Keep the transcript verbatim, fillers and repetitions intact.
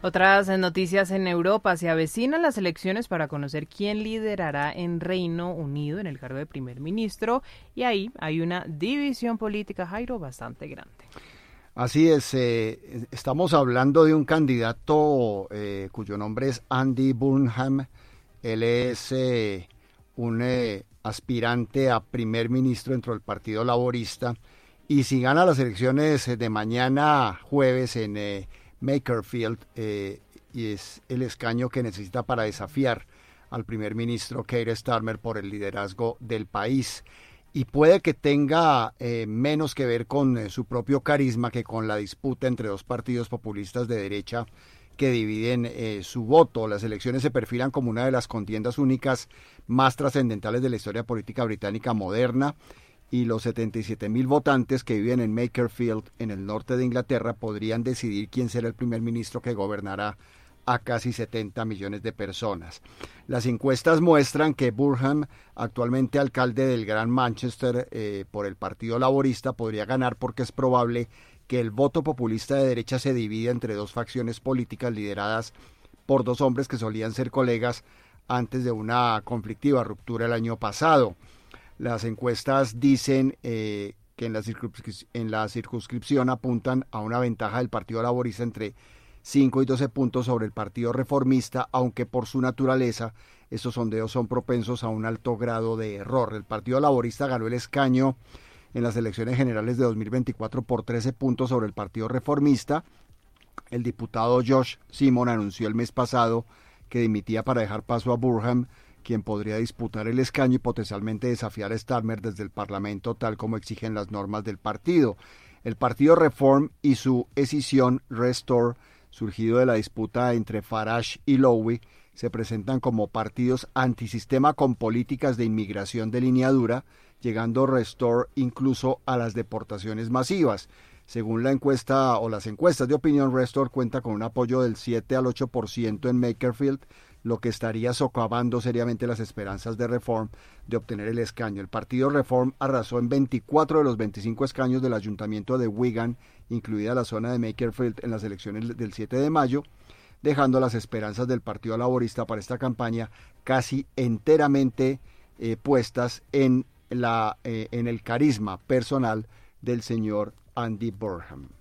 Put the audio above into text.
Otras noticias en Europa: se avecinan las elecciones para conocer quién liderará en Reino Unido en el cargo de primer ministro, y ahí hay una división política, Jairo, bastante grande. Así es, eh, estamos hablando de un candidato eh, cuyo nombre es Andy Burnham. Él es eh, un eh, aspirante a primer ministro dentro del Partido Laborista, y si gana las elecciones de mañana jueves en eh, Makerfield, eh, y es el escaño que necesita para desafiar al primer ministro Keir Starmer por el liderazgo del país. Y puede que tenga eh, menos que ver con eh, su propio carisma que con la disputa entre dos partidos populistas de derecha que dividen eh, su voto. Las elecciones se perfilan como una de las contiendas únicas más trascendentales de la historia política británica moderna, y los setenta y siete mil votantes que viven en Makerfield, en el norte de Inglaterra, podrían decidir quién será el primer ministro que gobernará a casi setenta millones de personas. Las encuestas muestran que Burnham, actualmente alcalde del Gran Manchester eh, por el Partido Laborista, podría ganar porque es probable que el voto populista de derecha se divida entre dos facciones políticas lideradas por dos hombres que solían ser colegas antes de una conflictiva ruptura el año pasado. Las encuestas dicen eh, que en la, circunscrip- en la circunscripción apuntan a una ventaja del Partido Laborista entre cinco y doce puntos sobre el Partido Reformista, aunque por su naturaleza estos sondeos son propensos a un alto grado de error. El Partido Laborista ganó el escaño en las elecciones generales de dos mil veinticuatro por trece puntos sobre el Partido Reformista. El diputado Josh Simon anunció el mes pasado que dimitía para dejar paso a Burnham, quien podría disputar el escaño y potencialmente desafiar a Starmer desde el Parlamento, tal como exigen las normas del partido. El Partido Reform y su escisión Restore, surgido de la disputa entre Farage y Lowy, se presentan como partidos antisistema con políticas de inmigración de línea dura, llegando Restore incluso a las deportaciones masivas. Según la encuesta o las encuestas de opinión, Restore cuenta con un apoyo del siete al ocho por ciento en Makerfield, lo que estaría socavando seriamente las esperanzas de Reform de obtener el escaño. El partido Reform arrasó en veinticuatro de los veinticinco escaños del ayuntamiento de Wigan, incluida la zona de Makerfield, en las elecciones del siete de mayo, dejando las esperanzas del Partido Laborista para esta campaña casi enteramente eh, puestas en, la, eh, en el carisma personal del señor Andy Burnham.